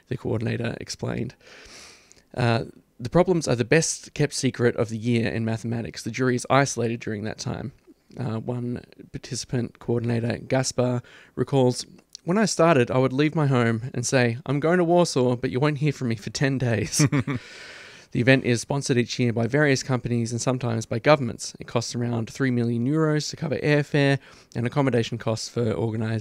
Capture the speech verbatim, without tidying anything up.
the coordinator explained. Uh, the problems are the best kept secret of the year in mathematics. The jury is isolated during that time. Uh, one participant coordinator, Gaspar, recalls, "When I started, I would leave my home and say, 'I'm going to Warsaw, but you won't hear from me for ten days. The event is sponsored each year by various companies and sometimes by governments. It costs around three million euros to cover airfare and accommodation costs for organisers